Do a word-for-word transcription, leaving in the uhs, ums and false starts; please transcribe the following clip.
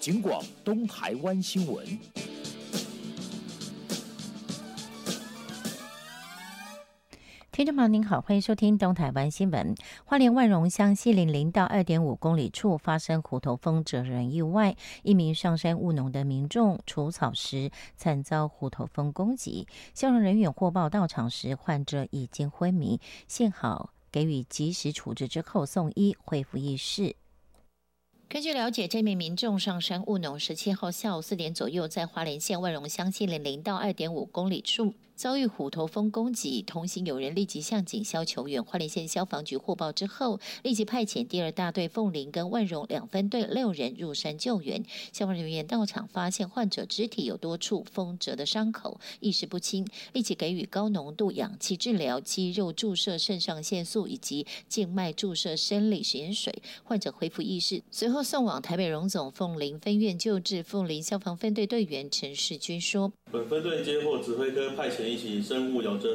警广东台湾新闻。 听众朋友您好，欢迎收听东台湾新闻。花莲万荣乡西林零到二点五公里处发生虎头蜂蛰人意外，一名上山务农的民众除草时惨遭虎头蜂攻击，消防人员获报到场时，患者已经昏迷，幸好给予及时处置之后送医恢复意识。根据了解，这名民众上山务农，十七号下午四点左右，在花莲县万荣乡西林零到二点五公里处遭遇虎头蜂攻击，同行有人立即向警消求援。花莲县消防局获报之后，立即派遣第二大队凤林跟万荣两分队六人入山救援。消防人员到场发现患者肢体有多处蜂蛰的伤口，意识不清，立即给予高浓度氧气治疗、肌肉注射肾上腺素以及静脉注射生理食盐水，患者恢复意识，随后送往台北荣总凤林分院救治。凤林消防分队队员陈世军说：“ 本分队接获指挥科派遣一起生物矫正